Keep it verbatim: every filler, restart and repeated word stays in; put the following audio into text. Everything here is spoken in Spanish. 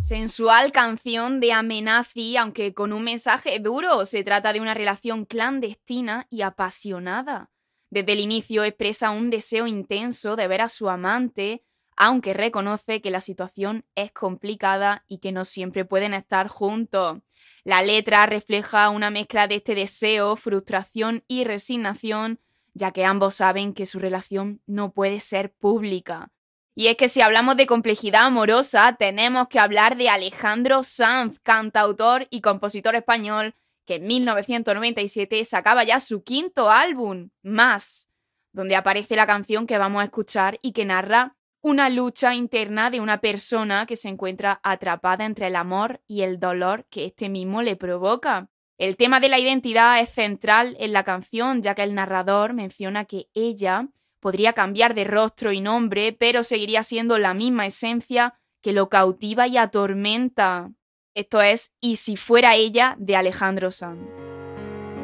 Sensual canción de Amenazi, aunque con un mensaje duro. Se trata de una relación clandestina y apasionada. Desde el inicio expresa un deseo intenso de ver a su amante, aunque reconoce que la situación es complicada y que no siempre pueden estar juntos. La letra refleja una mezcla de este deseo, frustración y resignación, ya que ambos saben que su relación no puede ser pública. Y es que si hablamos de complejidad amorosa, tenemos que hablar de Alejandro Sanz, cantautor y compositor español, que en mil novecientos noventa y siete sacaba ya su quinto álbum, Más, donde aparece la canción que vamos a escuchar y que narra una lucha interna de una persona que se encuentra atrapada entre el amor y el dolor que este mismo le provoca. El tema de la identidad es central en la canción, ya que el narrador menciona que ella podría cambiar de rostro y nombre, pero seguiría siendo la misma esencia que lo cautiva y atormenta. Esto es Y si fuera ella, de Alejandro Sanz.